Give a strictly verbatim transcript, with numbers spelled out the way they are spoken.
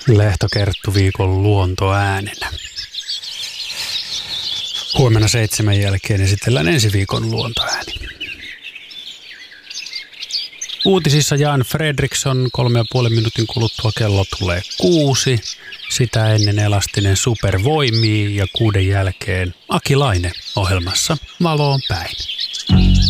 Lehtokerttu viikon luontoäänenä. Huomenna seitsemän jälkeen esitellään ensi viikon luontoääni. Uutisissa Jan Fredriksson, kolme ja puolen minuutin kuluttua kello tulee kuusi. Sitä ennen Elastinen supervoimii ja kuuden jälkeen Aki Laine ohjelmassa Valoon päin.